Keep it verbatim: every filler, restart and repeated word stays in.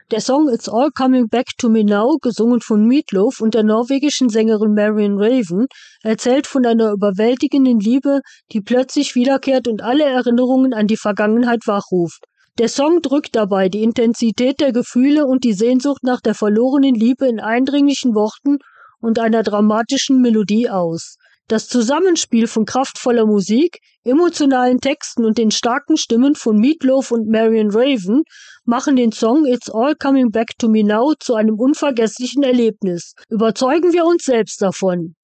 Der Song It's All Coming Back to Me Now, gesungen von Meatloaf und der norwegischen Sängerin Marion Raven, erzählt von einer überwältigenden Liebe, die plötzlich wiederkehrt und alle Erinnerungen an die Vergangenheit wachruft. Der Song drückt dabei die Intensität der Gefühle und die Sehnsucht nach der verlorenen Liebe in eindringlichen Worten und einer dramatischen Melodie aus. Das Zusammenspiel von kraftvoller Musik, emotionalen Texten und den starken Stimmen von Meatloaf und Marion Raven machen den Song It's All Coming Back to Me Now zu einem unvergesslichen Erlebnis. Überzeugen wir uns selbst davon.